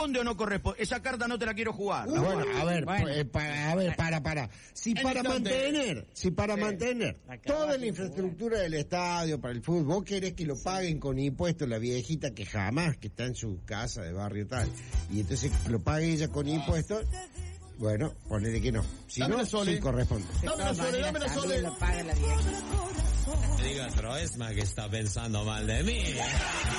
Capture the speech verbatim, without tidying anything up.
¿corresponde o no corresponde? Esa carta no te la quiero jugar. Uh, bueno, a ver, bueno. Eh, para, a ver, para, para. Si para mantener, si para sí. mantener toda la infraestructura del estadio para el fútbol, vos querés que lo paguen con impuestos la viejita que jamás, que está en su casa de barrio tal, y entonces lo pague ella con impuestos, bueno, ponele que no. Si dame no, sí corresponde. Dame la Sole, dame la Sole. Lo paga la viejita. Diga Troesma que está pensando mal de mí.